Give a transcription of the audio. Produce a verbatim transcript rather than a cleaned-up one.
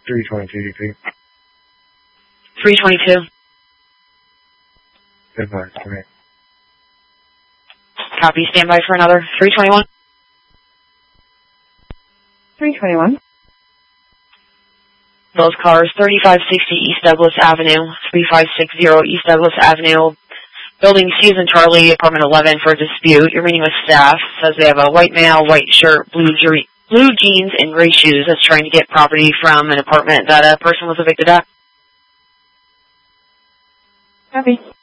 three twenty-two D P. three twenty-two. Good mark, right. Copy, stand by for another. three twenty-one. three twenty-one. Those cars, thirty-five sixty East Douglas Avenue, thirty-five sixty East Douglas Avenue, building Susan Charlie, apartment eleven for a dispute. You're meeting with staff. Says they have a white male, white shirt, blue, je- blue jeans, and gray shoes that's trying to get property from an apartment that a person was evicted at. Copy.